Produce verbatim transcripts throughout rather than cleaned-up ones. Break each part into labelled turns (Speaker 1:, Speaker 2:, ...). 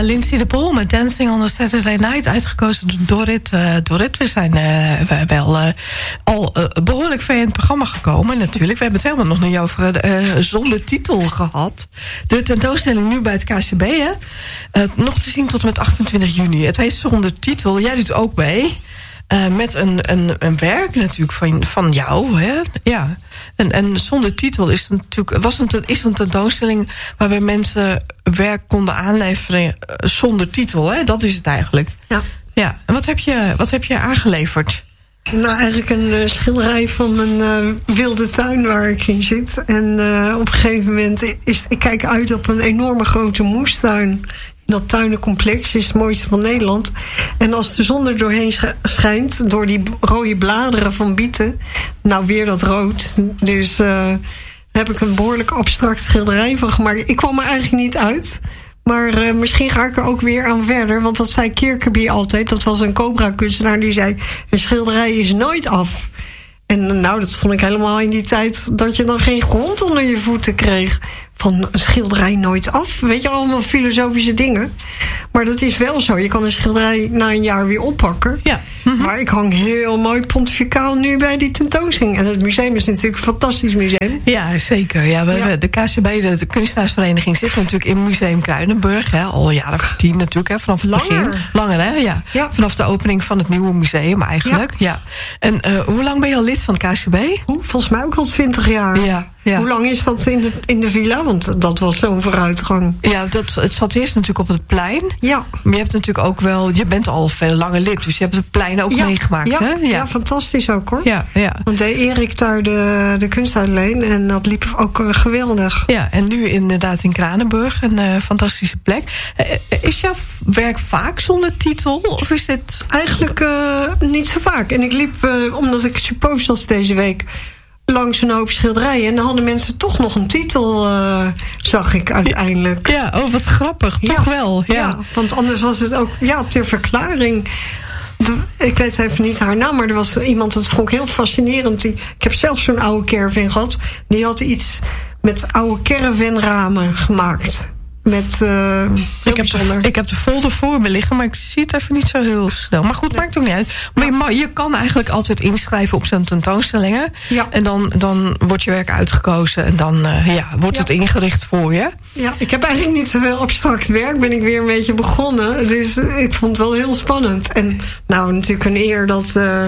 Speaker 1: Lindsay de Poel met Dancing on a Saturday Night, uitgekozen door Dorrit. Uh, Dorrit. We zijn uh, wel uh, al uh, behoorlijk ver in het programma gekomen natuurlijk. We hebben het helemaal nog niet over uh, zonder titel gehad. De tentoonstelling nu bij het K C B, hè? Uh, nog te zien tot en met achtentwintig juni. Het heet Zonder Titel. Jij doet ook mee. Uh, met een, een, een werk natuurlijk van, van jou. Hè? Ja. En, en Zonder Titel is natuurlijk, was een, is een tentoonstelling waarbij mensen werk konden aanleveren uh, zonder titel. Hè? Dat is het eigenlijk.
Speaker 2: Ja.
Speaker 1: Ja. En wat heb je, wat heb je aangeleverd?
Speaker 2: Nou, eigenlijk een uh, schilderij van mijn uh, wilde tuin waar ik in zit. En uh, op een gegeven moment is ik kijk uit op een enorme grote moestuin. Dat tuinencomplex is het mooiste van Nederland. En als de zon er doorheen schijnt, door die rode bladeren van bieten, nou weer dat rood. Dus uh, daar heb ik een behoorlijk abstract schilderij van gemaakt. Ik kwam er eigenlijk niet uit. Maar uh, misschien ga ik er ook weer aan verder. Want dat zei Kirkeby altijd. Dat was een Cobra-kunstenaar die zei, een schilderij is nooit af. En nou, dat vond ik helemaal in die tijd dat je dan geen grond onder je voeten kreeg. Van een schilderij nooit af. Weet je, allemaal filosofische dingen. Maar dat is wel zo. Je kan een schilderij na een jaar weer oppakken.
Speaker 1: Ja. Mm-hmm.
Speaker 2: Maar ik hang heel mooi pontificaal nu bij die tentoonstelling. En het museum is natuurlijk een fantastisch museum.
Speaker 1: Ja, zeker. Ja, we, ja. De K C B, de, de kunstenaarsvereniging, zit natuurlijk in Museum Kruinenburg. Hè, al jaren of tien natuurlijk, hè, vanaf het
Speaker 2: Langer.
Speaker 1: begin. Langer, hè? Ja.
Speaker 2: Ja.
Speaker 1: Vanaf de opening van het nieuwe museum eigenlijk. Ja. Ja. En uh, hoe lang ben je al lid van het K C B?
Speaker 2: Oeh, volgens mij ook al twintig jaar.
Speaker 1: Ja. Ja.
Speaker 2: Hoe lang is dat in de, in de villa? Want dat was zo'n vooruitgang.
Speaker 1: Ja, dat, het zat eerst natuurlijk op het plein.
Speaker 2: Ja.
Speaker 1: Maar je hebt natuurlijk ook wel, je bent al veel langer lid, dus je hebt het plein ook
Speaker 2: ja.
Speaker 1: meegemaakt.
Speaker 2: Ja.
Speaker 1: Hè? Ja.
Speaker 2: Ja, fantastisch ook hoor.
Speaker 1: Ja, ja.
Speaker 2: Want deed Erik daar de, de kunstuitleen en dat liep ook uh, geweldig.
Speaker 1: Ja, en nu inderdaad in Kranenburg, een uh, fantastische plek. Uh, is jouw werk vaak zonder titel? Of is dit...
Speaker 2: Eigenlijk uh, niet zo vaak. En ik liep, uh, omdat ik suppose was deze week, langs een hoop schilderijen. En dan hadden mensen toch nog een titel, uh, zag ik uiteindelijk.
Speaker 1: Ja, oh wat grappig.
Speaker 2: Ja.
Speaker 1: Toch wel. Ja.
Speaker 2: Ja, want anders was het ook, ja, ter verklaring. De, ik weet even niet haar naam, maar er was iemand, dat vond ik heel fascinerend. Die, ik heb zelf zo'n oude caravan gehad. Die had iets met oude caravanramen gemaakt. Met, uh,
Speaker 1: ik, heb de, ik heb de folder voor me liggen, maar ik zie het even niet zo heel snel. Maar goed, nee. Maakt ook niet uit. Maar ja. je, je kan eigenlijk altijd inschrijven op zo'n tentoonstellingen.
Speaker 2: Ja. En dan,
Speaker 1: dan wordt je werk uitgekozen en dan uh, ja, wordt ja. het ingericht voor je.
Speaker 2: Ja, ik heb eigenlijk niet zoveel abstract werk. Ben ik weer een beetje begonnen. Dus ik vond het wel heel spannend. En nou, natuurlijk een eer dat... Uh,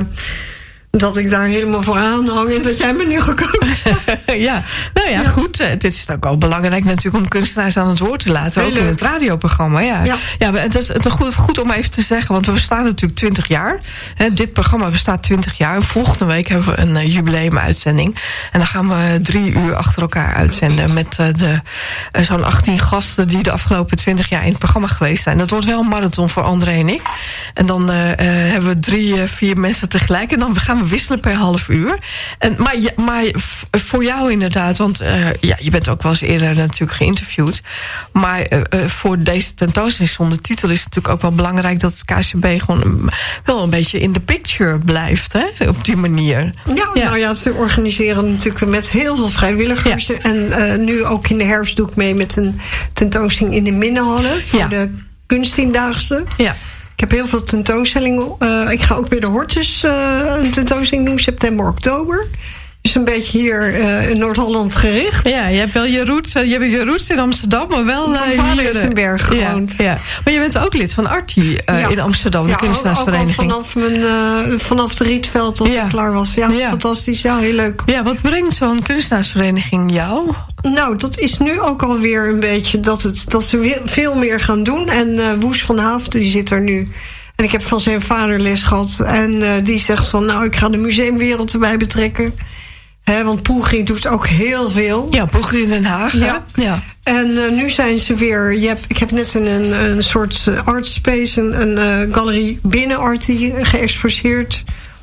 Speaker 2: dat ik daar helemaal vooraan hang en dat jij me nu gekozen hebt.
Speaker 1: Ja, nou ja, ja. goed. Uh, dit is ook wel belangrijk natuurlijk om kunstenaars aan het woord te laten. Heel ook leuk. In het radioprogramma, ja. Ja, ja het is, het is goed, goed om even te zeggen, want we bestaan natuurlijk twintig jaar. He, dit programma bestaat twintig jaar. Volgende week hebben we een uh, jubileumuitzending. En dan gaan we drie uur achter elkaar uitzenden met uh, de, uh, zo'n achttien gasten die de afgelopen twintig jaar in het programma geweest zijn. Dat wordt wel een marathon voor André en ik. En dan uh, uh, hebben we drie, uh, vier mensen tegelijk. En dan gaan we wisselen per half uur. En, maar, ja, maar voor jou inderdaad, want uh, ja, je bent ook wel eens eerder natuurlijk geïnterviewd. Maar uh, uh, voor deze tentoonstelling zonder titel is het natuurlijk ook wel belangrijk dat het K C B gewoon wel een beetje in de picture blijft, hè? Op die manier.
Speaker 2: Ja, ja. Nou ja, ze organiseren natuurlijk met heel veel vrijwilligers. Ja. En uh, nu ook in de herfst doe ik mee met een tentoonstelling in de Minnenhallen voor ja. de kunsttiendaagse.
Speaker 1: Ja.
Speaker 2: Ik heb heel veel tentoonstellingen. Uh, ik ga ook bij de Hortus uh, een tentoonstelling doen, september, oktober. Dus een beetje hier uh, in Noord-Holland gericht.
Speaker 1: Ja, je hebt wel je roots, je hebt je roots in Amsterdam, maar wel uh,
Speaker 2: Mijn vader
Speaker 1: hier
Speaker 2: heeft in Berg gewoond.
Speaker 1: Ja, ja. Maar je bent ook lid van Arti uh, ja. in Amsterdam, de
Speaker 2: ja,
Speaker 1: kunstenaarsvereniging.
Speaker 2: Ook al vanaf, mijn, uh, vanaf de Rietveld tot ja. ik klaar was. Ja, ja, fantastisch. Ja, heel leuk.
Speaker 1: Ja, wat brengt zo'n kunstenaarsvereniging jou?
Speaker 2: Nou, dat is nu ook alweer een beetje dat, het, dat ze veel meer gaan doen. En uh, Woes van Haafden, die zit er nu. En ik heb van zijn vader les gehad. En uh, die zegt van, nou, ik ga de museumwereld erbij betrekken. He, want Poelgriet doet ook heel veel.
Speaker 1: Ja, Poelgriet in Den Haag.
Speaker 2: Ja.
Speaker 1: ja.
Speaker 2: En uh, nu zijn ze weer... Je hebt, ik heb net een, een, een soort art space, een, een uh, galerie binnen Arti geëxposeerd.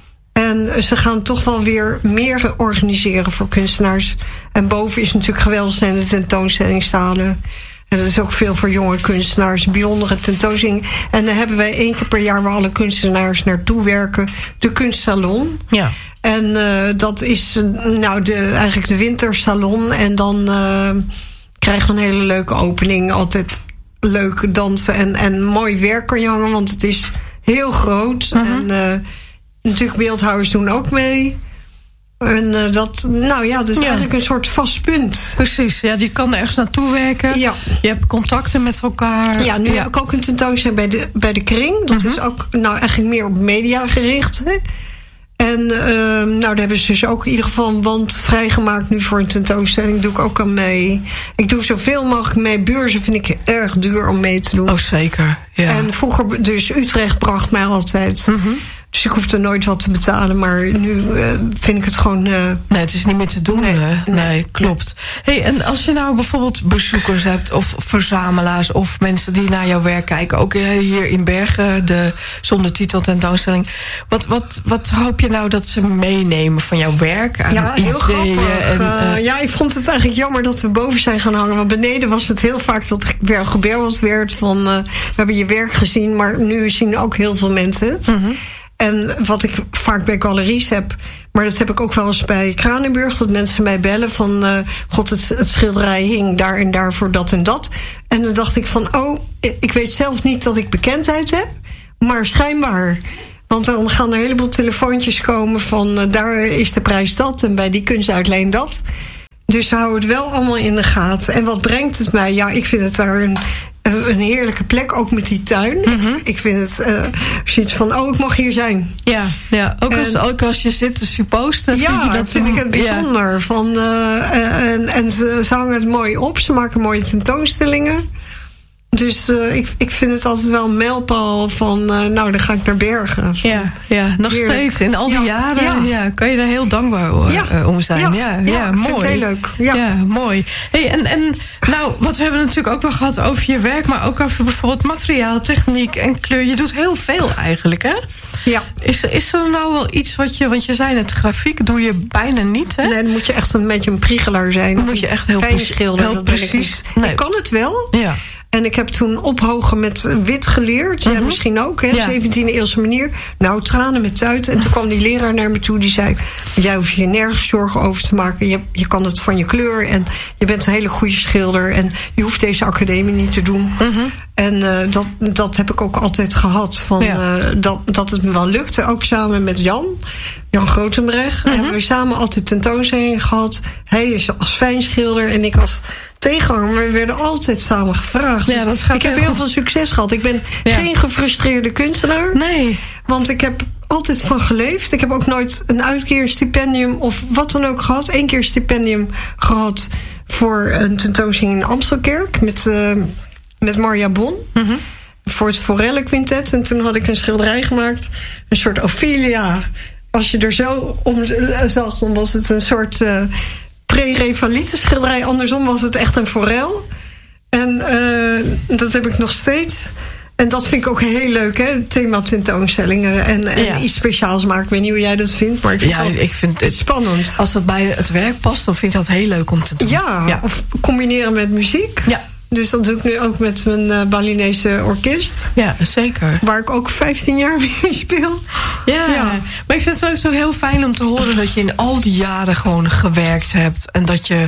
Speaker 2: En ze gaan toch wel weer meer organiseren voor kunstenaars. En boven is natuurlijk geweldig zijn de tentoonstellingszalen. En dat is ook veel voor jonge kunstenaars, bijzondere tentoonstelling. En dan hebben wij één keer per jaar waar alle kunstenaars naartoe werken, de kunstsalon.
Speaker 1: Ja.
Speaker 2: En uh, dat is uh, nou de, eigenlijk de wintersalon. En dan uh, krijgen we een hele leuke opening. Altijd leuk dansen en, en mooi werk kan je hangen, want het is heel groot. Uh-huh. En uh, natuurlijk beeldhouwers doen ook mee. En uh, dat, nou ja, dat is ja. eigenlijk een soort vast punt.
Speaker 1: Precies, ja, die kan ergens naartoe werken. Ja. Je hebt contacten met elkaar.
Speaker 2: Ja, nu ja. heb ik ook een tentoonstelling bij de, bij de Kring. Dat uh-huh. is ook nou eigenlijk meer op media gericht. Hè? En uh, nou, daar hebben ze dus ook in ieder geval een wand vrijgemaakt nu voor een tentoonstelling. Doe ik ook aan mee. Ik doe zoveel mogelijk mee. Beurzen vind ik erg duur om mee te doen.
Speaker 1: Oh, zeker. Ja.
Speaker 2: En vroeger, dus Utrecht bracht mij altijd. Uh-huh. Dus ik hoefde nooit wat te betalen. Maar nu uh, vind ik het gewoon... Uh,
Speaker 1: nee, het is niet meer te doen. Nee, nee, nee klopt. Nee. Hey, en als je nou bijvoorbeeld bezoekers hebt... of verzamelaars of mensen die naar jouw werk kijken... ook hier in Bergen, de zonder titel tentoonstelling... Wat, wat, wat hoop je nou dat ze meenemen van jouw werk? Aan
Speaker 2: ja, heel grappig. En, uh, uh, ja, ik vond het eigenlijk jammer dat we boven zijn gaan hangen. Want beneden was het heel vaak dat ik weer gebeld werd van... Uh, we hebben je werk gezien, maar nu zien ook heel veel mensen het... Mm-hmm. En wat ik vaak bij galeries heb... maar dat heb ik ook wel eens bij Kranenburg... dat mensen mij bellen van... Uh, god, het, het schilderij hing daar en daar voor dat en dat. En dan dacht ik van... oh, ik weet zelf niet dat ik bekendheid heb... maar schijnbaar. Want dan gaan er een heleboel telefoontjes komen van... Uh, daar is de prijs dat en bij die kunstuitleen dat. Dus hou het wel allemaal in de gaten. En wat brengt het mij? Ja, ik vind het daar een... een heerlijke plek, ook met die tuin. Mm-hmm. Ik, ik vind het uh, zoiets van, oh, ik mag hier zijn.
Speaker 1: Ja, ja. Ook, als, en, ook als je zit te supposten.
Speaker 2: Ja, vind je dat vind ik het bijzonder. Ja. Van, uh, en, en ze, ze hangen het mooi op. Ze maken mooie tentoonstellingen. Dus uh, ik, ik vind het altijd wel een mijlpaal van... Uh, nou, dan ga ik naar Bergen.
Speaker 1: Ja, ja, nog Heerlijk. steeds. In al die ja, jaren ja. Ja, kan je daar heel dankbaar uh, ja. om zijn. Ja, ja, ja, ja mooi.
Speaker 2: Vind het heel leuk. Ja,
Speaker 1: ja mooi. Hey, en, en nou, wat we hebben natuurlijk ook wel gehad over je werk... maar ook over bijvoorbeeld materiaal, techniek en kleur. Je doet heel veel eigenlijk, hè?
Speaker 2: Ja.
Speaker 1: Is, is er nou wel iets wat je... want je zei net, grafiek doe je bijna niet, hè?
Speaker 2: Nee, dan moet je echt een beetje een priegelaar zijn.
Speaker 1: Dan moet je echt heel
Speaker 2: fijn schilderen.
Speaker 1: Heel
Speaker 2: dat
Speaker 1: precies.
Speaker 2: Ik, nee. ik kan het wel.
Speaker 1: Ja.
Speaker 2: En ik heb toen ophogen met wit geleerd. Uh-huh. Ja, misschien ook, hè, ja. zeventiende eeuwse manier. Nou, tranen met tuiten. En toen kwam die leraar naar me toe, die zei... jij hoeft je nergens zorgen over te maken. Je, je kan het van je kleur en je bent een hele goede schilder... en je hoeft deze academie niet te doen. Uh-huh. En uh, dat, dat heb ik ook altijd gehad. Van, ja. uh, dat, dat het me wel lukte, ook samen met Jan... Jan Grotenbrecht. Uh-huh. Hebben we samen altijd tentoonstellingen gehad. Hij is als fijnschilder en ik als tegenhanger. Maar we werden altijd samen gevraagd.
Speaker 1: Ja, dat gaat
Speaker 2: ik heb heel goed. veel succes gehad. Ik ben ja. geen gefrustreerde kunstenaar.
Speaker 1: Nee.
Speaker 2: Want ik heb altijd van geleefd. Ik heb ook nooit een uitkeer, stipendium of wat dan ook gehad. Eén keer stipendium gehad voor een tentoonstelling in Amstelkerk. Met, uh, met Marja Bon. Uh-huh. Voor het Forelle Quintet. En toen had ik een schilderij gemaakt. Een soort Ophelia... Als je er zo om zag, dan was het een soort uh, pre-Revalite schilderij. Andersom was het echt een forel. En uh, dat heb ik nog steeds. En dat vind ik ook heel leuk, hè? Thema tentoonstellingen en, en ja. iets speciaals maken. Ik weet niet hoe jij dat vindt, maar ik vind,
Speaker 1: ja,
Speaker 2: het,
Speaker 1: ik vind het
Speaker 2: spannend.
Speaker 1: Als dat bij het werk past, dan vind ik dat heel leuk om te doen.
Speaker 2: Ja, ja. Of combineren met muziek.
Speaker 1: Ja.
Speaker 2: Dus dat doe ik nu ook met mijn uh, Balinese orkest.
Speaker 1: Ja, zeker.
Speaker 2: Waar ik ook vijftien jaar mee speel.
Speaker 1: Ja, ja. Maar ik vind het sowieso heel fijn om te horen dat je in al die jaren gewoon gewerkt hebt. En dat je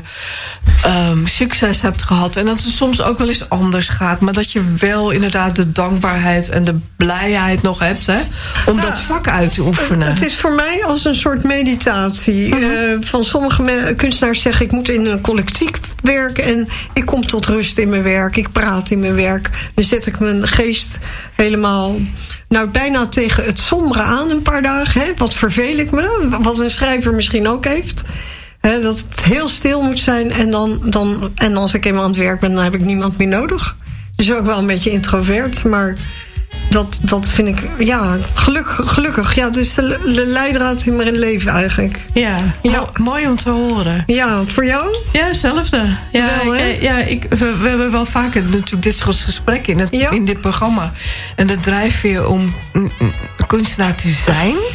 Speaker 1: um, succes hebt gehad. En dat het soms ook wel eens anders gaat. Maar dat je wel inderdaad de dankbaarheid en de blijheid nog hebt, hè, om ja, dat vak uit te oefenen.
Speaker 2: Het is voor mij als een soort meditatie. Uh-huh. Uh, van sommige me- kunstenaars zeggen, ik moet in een collectief werken en ik kom tot rust in mijn werk. Ik praat in mijn werk. Dan zet ik mijn geest helemaal, nou, bijna tegen het sombere aan een paar dagen. Hè? Wat verveel ik me. Wat een schrijver misschien ook heeft. Hè, dat het heel stil moet zijn. En, dan, dan, en als ik eenmaal aan het werk ben, dan heb ik niemand meer nodig. Dus ook wel een beetje introvert. Maar dat, dat vind ik, ja, gelukkig. gelukkig ja, dus de, de leidraad in mijn leven eigenlijk.
Speaker 1: Ja, ja. Mo- mooi om te horen.
Speaker 2: Ja, voor jou?
Speaker 1: Ja, hetzelfde. Ja, wel, ik, ja ik, we, we hebben wel vaker natuurlijk dit soort gesprekken in, het, ja. in dit programma. En de drijfveer om een kunstenaar te zijn,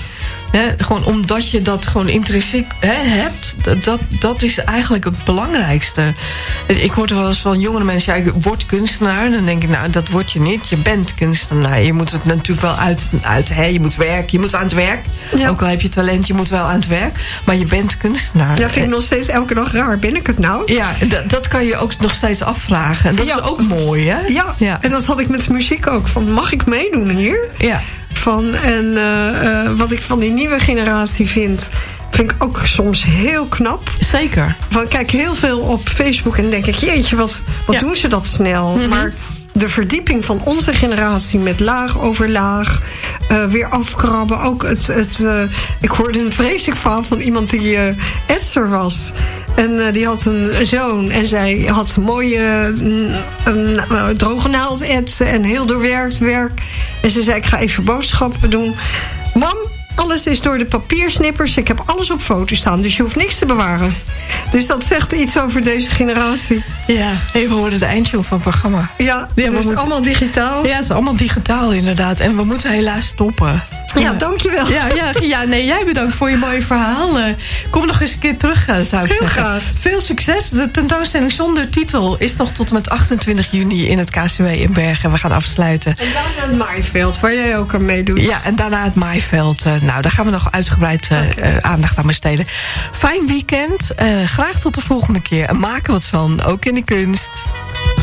Speaker 1: Hè, gewoon omdat je dat gewoon intrinsiek hè, hebt. Dat, dat is eigenlijk het belangrijkste. Ik hoorde wel eens van jongere mensen, ja, ik word kunstenaar. Dan denk ik, nou, dat word je niet. Je bent kunstenaar. Je moet het natuurlijk wel uit, uit hè, je moet werken, je moet aan het werk. Ja. Ook al heb je talent, je moet wel aan het werk. Maar je bent kunstenaar.
Speaker 2: Ja, vind ik nog steeds elke dag raar. Ben ik het nou?
Speaker 1: Ja, dat, dat kan je ook nog steeds afvragen. En dat ja. is ook mooi, hè?
Speaker 2: Ja. ja, en dat had ik met de muziek ook. Van, mag ik meedoen hier?
Speaker 1: Ja.
Speaker 2: Van, en uh, uh, wat ik van die nieuwe generatie vind, vind ik ook soms heel knap.
Speaker 1: Zeker.
Speaker 2: Want ik kijk heel veel op Facebook en denk ik, jeetje, wat, wat ja. doen ze dat snel? Mm-hmm. Maar de verdieping van onze generatie met laag over laag, uh, weer afkrabben. Ook het, het uh, ik hoorde een vreselijk verhaal van iemand die uh, etser was. En uh, die had een zoon en zij had mooie uh, een, uh, droge naald etsen en heel doorwerkt werk. En ze zei, ik ga even boodschappen doen. Mam, alles is door de papiersnippers. Ik heb alles op foto staan, dus je hoeft niks te bewaren. Dus dat zegt iets over deze generatie.
Speaker 1: Ja, even hoorden de eindshow van het programma.
Speaker 2: Ja, ja het is moeten... allemaal digitaal.
Speaker 1: Ja, het is allemaal digitaal inderdaad. En we moeten helaas stoppen.
Speaker 2: Ja, ja, dankjewel.
Speaker 1: Ja, ja, ja, nee, jij bedankt voor je mooie verhaal. Kom nog eens een keer terug, zou ik
Speaker 2: Heel
Speaker 1: zeggen.
Speaker 2: Graag.
Speaker 1: Veel succes. De tentoonstelling zonder titel is nog tot en met achtentwintig juni in het K C W in Bergen. We gaan afsluiten.
Speaker 2: En daarna het maaiveld, waar jij ook aan meedoet.
Speaker 1: Ja, en daarna het maaiveld. Nou, daar gaan we nog uitgebreid uh, okay. uh, aandacht aan besteden. Fijn weekend. Uh, graag tot de volgende keer. En maak er wat van, ook in de kunst.